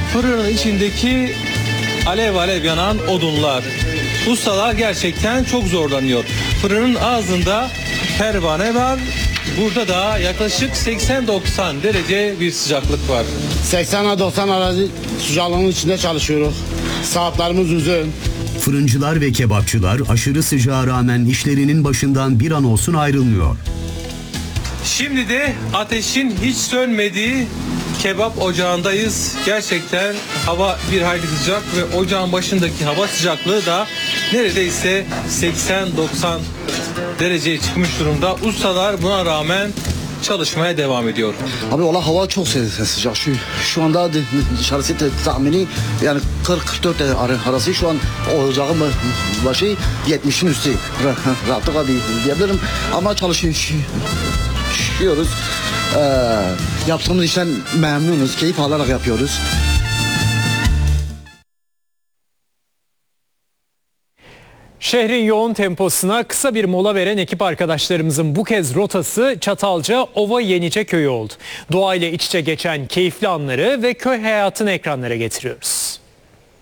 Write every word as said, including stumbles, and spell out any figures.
fırının içindeki alev alev yanan odunlar. Ustalar gerçekten çok zorlanıyor. Fırının ağzında pervane var. Burada da yaklaşık seksen doksan derece bir sıcaklık var. seksen doksan arası sıcaklığının içinde çalışıyoruz. Saatlerimiz uzun. Fırıncılar ve kebapçılar aşırı sıcağa rağmen işlerinin başından bir an olsun ayrılmıyor. Şimdi de ateşin hiç sönmediği kebap ocağındayız. Gerçekten hava bir hayli sıcak ve ocağın başındaki hava sıcaklığı da neredeyse seksen doksan dereceye çıkmış durumda. Ustalar buna rağmen çalışmaya devam ediyor. Abi valla hava çok sı- sıcak. Şu şu anda d- dışarısı t- tahmini yani kırk kırk dört arası, şu an ocağın ba- başı yetmişin üstü. Ra- Rahatlıkla diye- diyebilirim ama çalışıyoruz. Ee, yaptığımız işten memnunuz. Keyif alarak yapıyoruz. Şehrin yoğun temposuna kısa bir mola veren ekip arkadaşlarımızın bu kez rotası Çatalca Ova Yenice köyü oldu. Doğayla iç içe geçen keyifli anları ve köy hayatını ekranlara getiriyoruz.